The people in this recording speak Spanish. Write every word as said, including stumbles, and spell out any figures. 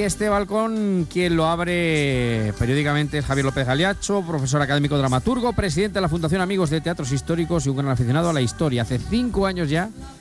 este balcón, quien lo abre periódicamente es Javier López Galiacho, profesor académico dramaturgo, presidente de la Fundación Amigos de Teatros Históricos y un gran aficionado a la historia. Hace cinco años ya